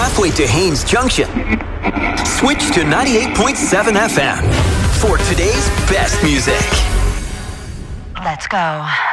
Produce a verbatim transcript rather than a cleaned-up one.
halfway to Haynes Junction. Switch to ninety-eight point seven F M for today's best music. Let's go.